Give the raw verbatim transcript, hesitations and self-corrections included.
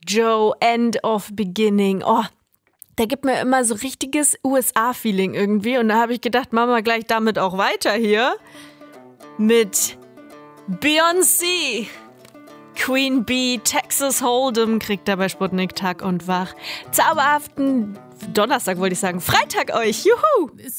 Joe, End of Beginning. Oh, der gibt mir immer so richtiges U S A-Feeling irgendwie. Und da habe ich gedacht, machen wir gleich damit auch weiter hier. Mit Beyoncé. Queen Bee, Texas Hold'em kriegt er bei Sputnik Tag und Wach. Zauberhaften Donnerstag wollte ich sagen. Freitag euch. Juhu!